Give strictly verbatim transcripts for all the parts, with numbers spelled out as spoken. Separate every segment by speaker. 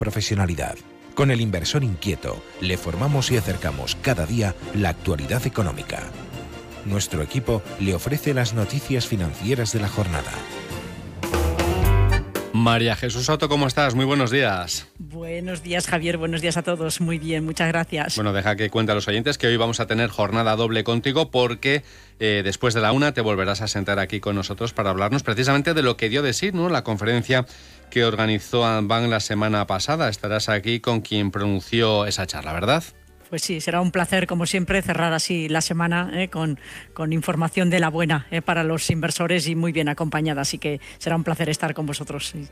Speaker 1: profesionalidad. Con el inversor inquieto, le formamos y acercamos cada día la actualidad económica. Nuestro equipo le ofrece las noticias financieras de la jornada.
Speaker 2: María Jesús Soto, ¿cómo estás? Muy buenos días.
Speaker 3: Buenos días, Javier. Buenos días a todos. Muy bien, muchas gracias.
Speaker 2: Bueno, deja que cuente a los oyentes que hoy vamos a tener jornada doble contigo porque eh, después de la una te volverás a sentar aquí con nosotros para hablarnos precisamente de lo que dio de sí, ¿no?, la conferencia que organizó Anbank la semana pasada. Estarás aquí con quien pronunció esa charla, ¿verdad?
Speaker 3: Pues sí, será un placer, como siempre, cerrar así la semana eh, con, con información de la buena eh, para los inversores y muy bien acompañada. Así que será un placer estar con vosotros. Sí.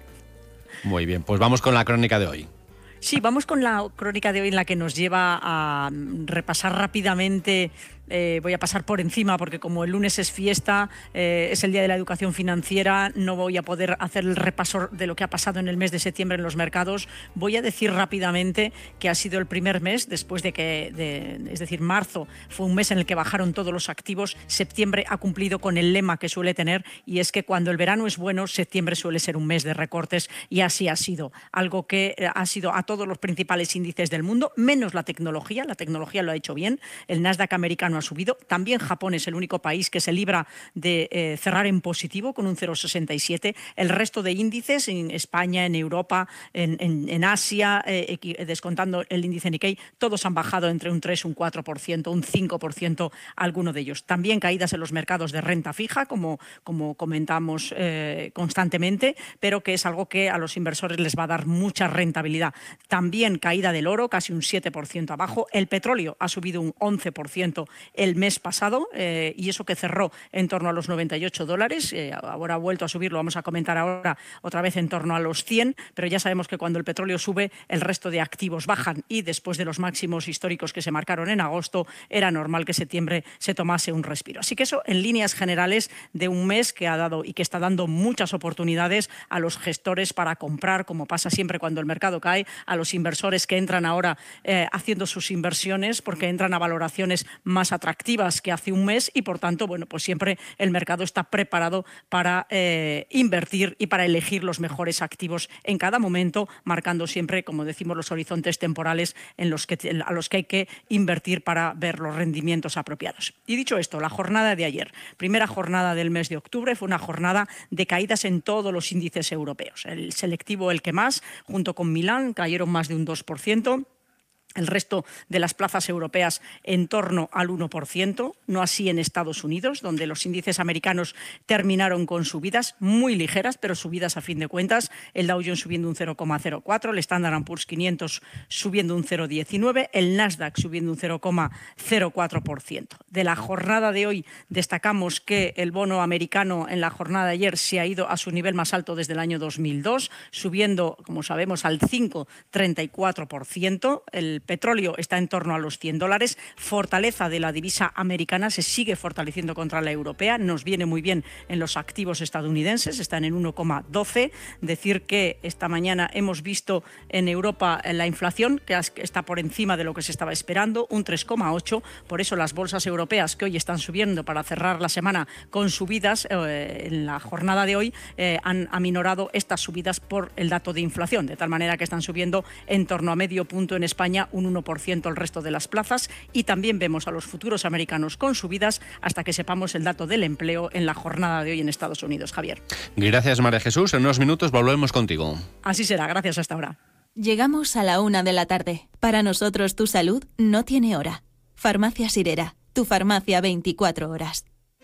Speaker 2: Muy bien, pues vamos con la crónica de hoy.
Speaker 3: Sí, vamos con la crónica de hoy en la que nos lleva a repasar rápidamente. Eh, voy a pasar por encima porque como el lunes es fiesta, eh, es el Día de la Educación Financiera, no voy a poder hacer el repaso de lo que ha pasado en el mes de septiembre en los mercados. Voy a decir rápidamente que ha sido el primer mes después de que, de, es decir, marzo fue un mes en el que bajaron todos los activos. Septiembre ha cumplido con el lema que suele tener, y es que cuando el verano es bueno, septiembre suele ser un mes de recortes, y así ha sido. Algo que ha sido a todos los principales índices del mundo, menos la tecnología. La tecnología lo ha hecho bien. El Nasdaq americano ha subido. También Japón es el único país que se libra de eh, cerrar en positivo con un cero coma sesenta y siete. El resto de índices, en España, en Europa, en, en, en Asia, eh, descontando el índice Nikkei, todos han bajado entre un tres, un cuatro por ciento, un cinco por ciento, alguno de ellos. También caídas en los mercados de renta fija, como, como comentamos eh, constantemente, pero que es algo que a los inversores les va a dar mucha rentabilidad. También caída del oro, casi un siete por ciento abajo. El petróleo ha subido un once por ciento el mes pasado, eh, y eso que cerró en torno a los noventa y ocho dólares, eh, ahora ha vuelto a subir, lo vamos a comentar ahora, otra vez en torno a los cien, pero ya sabemos que cuando el petróleo sube, el resto de activos bajan, y después de los máximos históricos que se marcaron en agosto, era normal que septiembre se tomase un respiro. Así que eso, en líneas generales, de un mes que ha dado y que está dando muchas oportunidades a los gestores para comprar, como pasa siempre cuando el mercado cae, a los inversores que entran ahora eh, haciendo sus inversiones, porque entran a valoraciones más atractivas que hace un mes, y por tanto, bueno, pues siempre el mercado está preparado para eh, invertir y para elegir los mejores activos en cada momento, marcando siempre, como decimos, los horizontes temporales en los que, a los que hay que invertir para ver los rendimientos apropiados. Y dicho esto, la jornada de ayer, primera jornada del mes de octubre, fue una jornada de caídas en todos los índices europeos. El selectivo, el que más, junto con Milán, cayeron más de un dos por ciento. El resto de las plazas europeas en torno al uno por ciento, no así en Estados Unidos, donde los índices americanos terminaron con subidas muy ligeras, pero subidas a fin de cuentas. El Dow Jones subiendo un cero coma cero cuatro, el Standard and Poor's quinientos subiendo un cero coma diecinueve, el Nasdaq subiendo un cero coma cero cuatro por ciento. De la jornada de hoy destacamos que el bono americano en la jornada de ayer se ha ido a su nivel más alto desde el año dos mil dos, subiendo, como sabemos, al cinco coma treinta y cuatro por ciento. El El petróleo está en torno a los cien dólares. Fortaleza de la divisa americana, se sigue fortaleciendo contra la europea. Nos viene muy bien en los activos estadounidenses, están en uno coma doce. Decir que esta mañana hemos visto en Europa la inflación, que está por encima de lo que se estaba esperando, un tres coma ocho. Por eso las bolsas europeas, que hoy están subiendo para cerrar la semana con subidas, eh, en la jornada de hoy eh, han aminorado estas subidas por el dato de inflación, de tal manera que están subiendo en torno a medio punto en España, un uno por ciento el resto de las plazas, y también vemos a los futuros americanos con subidas hasta que sepamos el dato del empleo en la jornada de hoy en Estados Unidos. Javier.
Speaker 2: Gracias, María Jesús. En unos minutos volvemos contigo.
Speaker 3: Así será. Gracias hasta ahora.
Speaker 4: Llegamos a la una de la tarde. Para nosotros tu salud no tiene hora. Farmacia Sirera, tu farmacia veinticuatro horas.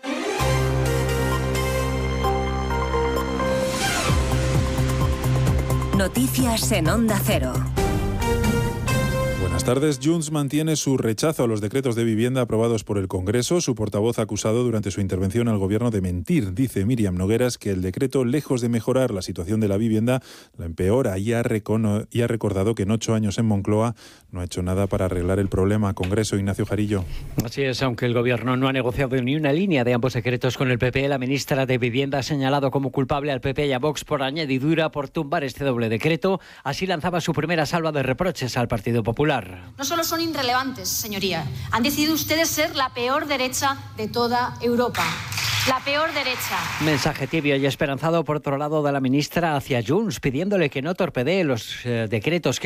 Speaker 5: Noticias en Onda Cero.
Speaker 6: Buenas tardes. Junts mantiene su rechazo a los decretos de vivienda aprobados por el Congreso. Su portavoz ha acusado durante su intervención al Gobierno de mentir. Dice Míriam Nogueras que el decreto, lejos de mejorar la situación de la vivienda, la empeora, y ha, recono- y ha recordado que en ocho años en Moncloa no ha hecho nada para arreglar el problema. Congreso, Ignacio Jarillo.
Speaker 7: Así es, aunque el Gobierno no ha negociado ni una línea de ambos decretos con el P P, la ministra de Vivienda ha señalado como culpable al P P y a Vox por añadidura por tumbar este doble decreto. Así lanzaba su primera salva de reproches al Partido Popular.
Speaker 8: No solo son irrelevantes, señoría, han decidido ustedes ser la peor derecha de toda Europa. La peor derecha.
Speaker 7: Mensaje tibio y esperanzado por otro lado de la ministra hacia Junts, pidiéndole que no torpedee los eh, decretos que